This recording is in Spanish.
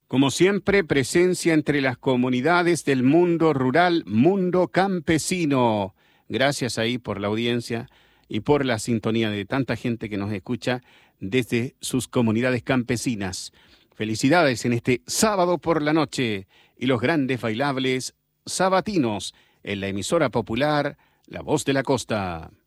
Como siempre, presencia entre las comunidades del mundo rural, mundo campesino. Gracias ahí por la audiencia y por la sintonía de tanta gente que nos escucha desde sus comunidades campesinas. Felicidades en este sábado por la noche y los grandes bailables sabatinos en la emisora popular La Voz de la Costa.